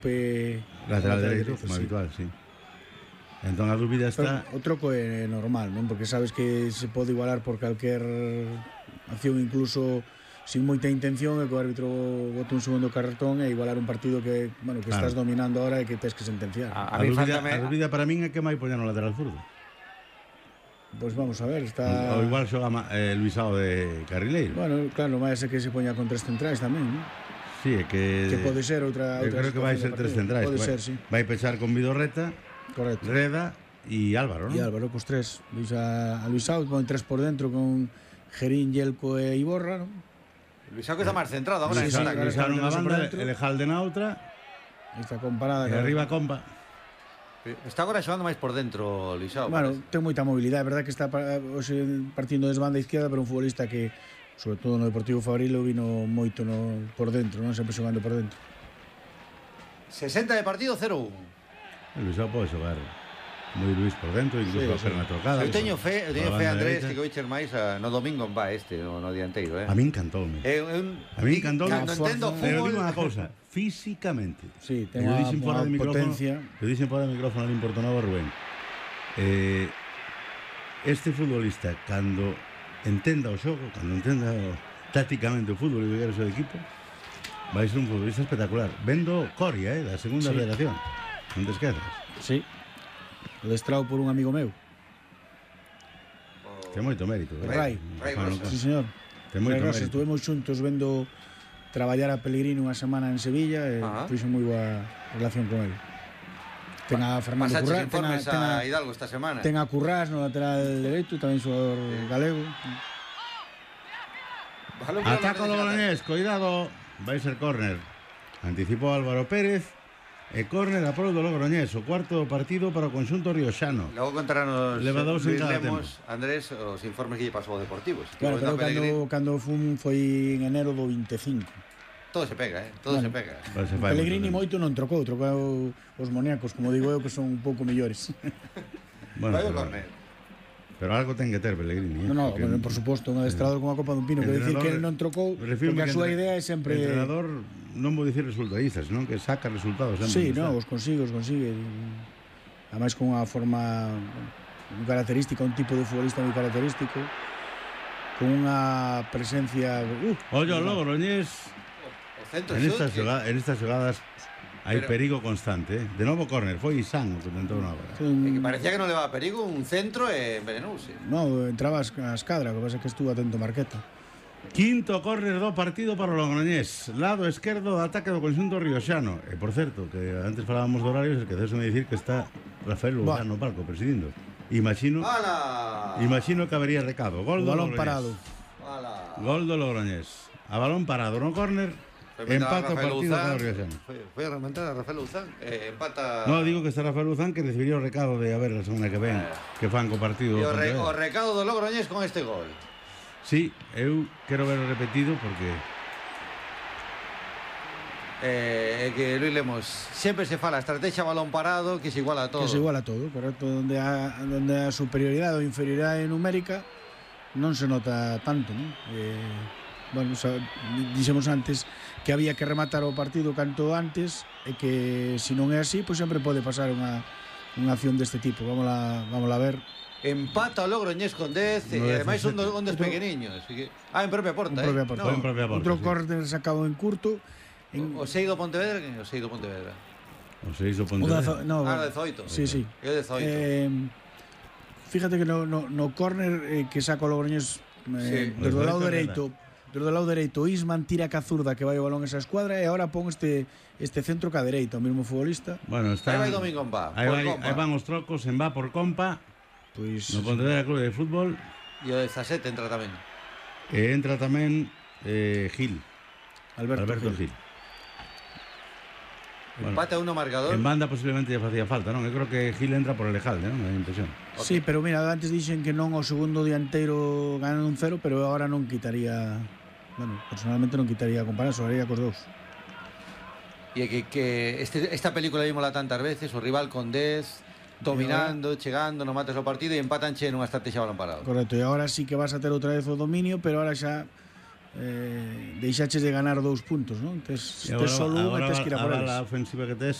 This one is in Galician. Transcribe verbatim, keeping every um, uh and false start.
Pe... Lateral dereito, como sí. Habitual, sí. Entón a dúbida está... Pero o troco é normal, non? Porque sabes que se pode igualar por calquer acción, incluso sin moita intención, e que o árbitro bote un segundo cartón e igualar un partido que, bueno, que claro, estás dominando ahora e que tens que sentenciar. A, a, a, dúbida, a dúbida para min é que mai poña no lateral zurdo. Pois pues vamos a ver, está... O igual xoga eh, Luisao de carrileiro. Bueno, claro, vai ser que se poña con tres centrais tamén, non? Sí, é que... Que pode ser outra... Eu creo que vai ser tres centrais. Pode vai, ser, sí. Vai pechar con Vidorreta, correcto, Reda e Álvaro, non? E Álvaro, cos tres. Luis a, a Luisao, pon tres por dentro con Gerín, Yelko e Iborra, non? Luisao que está máis centrado agora. Sí, sí, Luisao nunha banda, Elejalde na outra. Esta comparada. E arriba Compa. Está agora xogando máis por dentro Luisao. Bueno, parece. Ten moita mobilidade, é verdad que está hoxe partindo desde banda izquierda, pero un futbolista que, sobre todo no Deportivo Fabrilo, vino moito no, por dentro, non? Sempre xogando por dentro. sesenta de partido, cero uno. El Luisao pode xogar moi Luis por dentro, incluso sí, a perna sí. Trocada. Eu teño fe, eu teño fe Andrés, que coicher máis no domingo va este, no, no dianteiro, eh. A min encantoume. Eh, un, a min encantoume. Cando entendo fútbol, pero digo unha cousa, físicamente. Sí, ten unha potencia. Eu dixen fora do micrófono al importunado Rubén. Eh, este futbolista cando entenda o xogo, cando entenda o, tácticamente o fútbol e o seu equipo, vai ser un futbolista espectacular. Vendo Coria, eh, da segunda sí. Federación. Non te esquezas. Sí. Adestrado por un amigo meu. Ten moito mérito. Rai. Rai, sí, señor. Ten moito mérito. Estuvemos xuntos vendo traballar a Pellegrini unha semana en Sevilla e fixe moi boa relación con ele. Ten a Fernando Currás, ten a, ten a Hidalgo esta semana. Ten a Currás no lateral dereito, tamén xogador sí. galego. Ataca o Logroñés, cuidado. Vai ser córner. Anticipou Álvaro Pérez. E córner a prol do Logroñés, o cuarto do partido para o conxunto rioxano. Logo contarán Luis Lemos, Andrés, os informes que lle pasou ao Deportivo. Claro, pero cando, cando fun foi en enero do vinte e cinco. Todo se pega, eh? Todo bueno, se pega. Se Pellegrini moito non trocou, trocou os moníacos, como digo eu, que son un pouco mellores. Bueno, vai o córner. Pero algo ten que ter Pellegrini, eh? No, no, bueno, por suposto, un adestrador como a Copa dun Pino, que decir que non trocou, porque a súa idea é sempre... O entrenador non vou dicir resultadistas, non? Que saca resultados sempre. Sí, non, os consigue, os consigue. Ademais con unha forma moi característica, un tipo de futbolista moi característico, con unha presencia... Uh, Ollo, Logroñés... En estas, jogadas, en estas xogadas hai pero, perigo constante, eh? De novo córner, foi Isán o que tentou unha hora. Un... Que parecía que non levaba perigo, un centro e envenenouse. No, entraba a escadra, que pasa que estuvo atento Marqueta. Quinto córner do partido para o Logroñés, lado esquerdo do ataque do conxunto rioxano. E por certo, que antes falábamos de horarios, es que debes de dicir que está Rafael Luzán no palco presidindo. Imagino, ¡Hala! Imagino que habería recado. Gol do balón Logroñés. Parado. ¡Hala! Gol do Logroñés. A balón parado no córner. Empata o partido con o Rioxano. Foi a remontada a Rafael Luzán, eh, empata... No, digo que está Rafael Luzán, que recibiría o recado de a ver a semana que ven eh. que fan co partido. E o, re, o recado do Logroñés con este gol. Sí, eu quero ver o repetido porque... Eh, que Luis Lemos sempre se fala estrategia balón parado, que se iguala a todo. Que se iguala a todo, correcto, donde a, donde a superioridade ou inferioridade numérica non se nota tanto, non? Eh... Bueno, o sea, dixemos antes que había que rematar o partido canto antes e que se non é así, pois sempre pode pasar unha, unha acción deste tipo. Vamos a, vamos a ver. Empata o Logroñés con dez e ademais un, un dos pequeniños. Ah, en propia porta, en propia eh? porta. No. En propia porta. Outro sí. Córner sacado en curto. En... O seis do Pontevedra, que o seis do Pontevedra. O seis do Pontevedra. No, ah, o dezoito. Sí, sí. O dezoito. Eh, fíjate que no, no, no córner eh, que saca o Logroñés eh, sí. desde o lado dereito. Desde o lado dereito, Isman tira ca zurda que vai o balón esa escuadra e agora pon este este centro ca dereita, o mesmo futbolista. Bueno, está... Aí vai Domingo en va, aí, vai, aí van os trocos en va por Compa. Pois no Pontevedra Clube de Fútbol. E o dezasete entra tamén. E entra tamén eh, Gil. Alberto, Alberto Gil. Gil. Empate a uno marcador. En banda posiblemente lle facía falta, non? Eu creo que Gil entra por Elejalde, non? A impresión. Okay. Sí, pero mira, antes dixen que non o segundo dianteiro ganan un cero, pero agora non quitaría... Bueno, personalmente non quitaría a comparar, sobraría cos dous. E que, que este, esta película vimosla tantas veces, o rival con dez, dominando, ahora... chegando, non mates o partido e empatan che nunha estrategia balón parado. Correcto, e agora sí que vas a ter outra vez o dominio, pero ahora xa eh, deixaches de ganar dous puntos, non? Tes, tes solo un e tes que ir a por eles. A ofensiva que tes